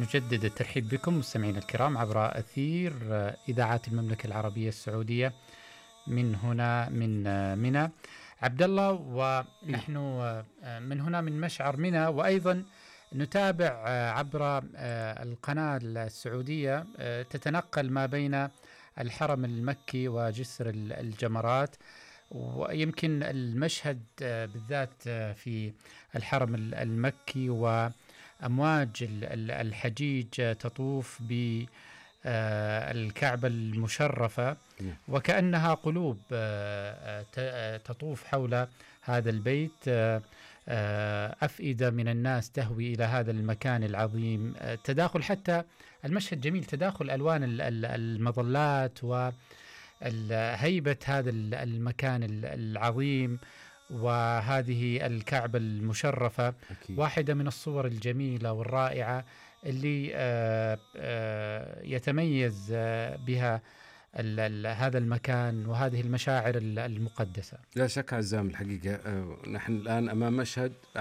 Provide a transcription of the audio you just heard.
نجدد الترحيب بكم مستمعينا الكرام عبر أثير إذاعات المملكة العربية السعودية من هنا من منى. عبد الله، ونحن من هنا من مشعر منى، وأيضا نتابع عبر القناة السعودية تتنقل ما بين الحرم المكي وجسر الجمرات، ويمكن المشهد بالذات في الحرم المكي وأمواج الحجيج تطوف بالكعبة المشرفة وكأنها قلوب تطوف حول هذا البيت. أفئدة من الناس تهوي إلى هذا المكان العظيم، تداخل حتى المشهد جميل، تداخل ألوان المظلات وهيبة هذا المكان العظيم وهذه الكعبة المشرفة. أكيد. واحدة من الصور الجميلة والرائعة اللي يتميز بها هذا المكان وهذه المشاعر المقدسة. لا شك عزام، الحقيقة نحن الآن أمام مشهد